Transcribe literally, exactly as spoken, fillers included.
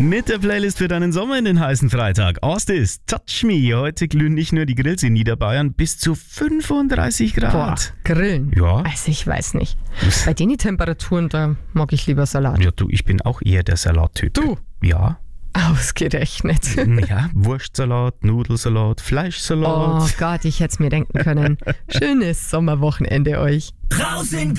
Mit der Playlist für deinen Sommer in den heißen Freitag. Ostis, Touch Me. Heute glühen nicht nur die Grills in Niederbayern bis zu fünfunddreißig Grad. Boah, Grillen? Ja. Also ich weiß nicht. Bei den Temperaturen, da mag ich lieber Salat. Ja, du, ich bin auch eher der Salattyp. Du? Ja. Ausgerechnet. Ja, Wurstsalat, Nudelsalat, Fleischsalat. Oh Gott, ich hätte es mir denken können. Schönes Sommerwochenende euch. Draußen